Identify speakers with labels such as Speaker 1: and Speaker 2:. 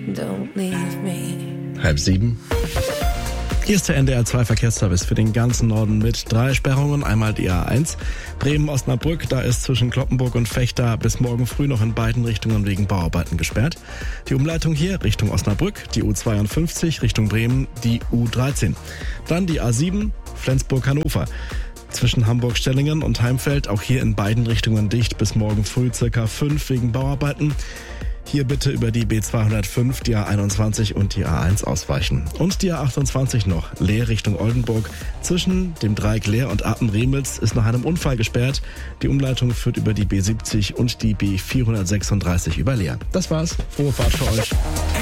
Speaker 1: don't leave me.
Speaker 2: 6:30. Hier ist der NDR2 Verkehrsservice für den ganzen Norden mit 3 Sperrungen. Einmal die A1 Bremen-Osnabrück, da ist zwischen Cloppenburg und Vechta bis morgen früh noch in beiden Richtungen wegen Bauarbeiten gesperrt. Die Umleitung hier Richtung Osnabrück, die U52 Richtung Bremen, die U13. Dann die A7 Flensburg-Hannover. Zwischen Hamburg-Stellingen und Heimfeld, auch hier in beiden Richtungen dicht bis morgen früh ca. 5 wegen Bauarbeiten. Hier bitte über die B205, die A21 und die A1 ausweichen. Und die A28 noch, Leer Richtung Oldenburg. Zwischen dem Dreieck Leer und Apen-Remitz ist nach einem Unfall gesperrt. Die Umleitung führt über die B70 und die B436 über Leer. Das war's. Frohe Fahrt für euch.